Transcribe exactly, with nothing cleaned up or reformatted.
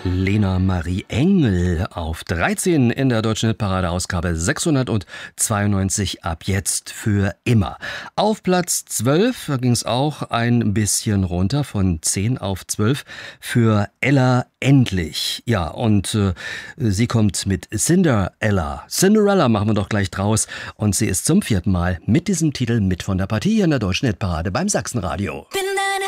Lena Marie Engel auf dreizehn in der deutschen Hitparade, Ausgabe sechshundertzweiundneunzig, ab jetzt für immer. Auf Platz zwölf ging es auch ein bisschen runter, von zehn auf zwölf, für Ella Endlich. Ja, und äh, sie kommt mit Cinderella. Cinderella machen wir doch gleich draus. Und sie ist zum vierten Mal mit diesem Titel mit von der Partie in der deutschen Hitparade beim Sachsenradio. Bin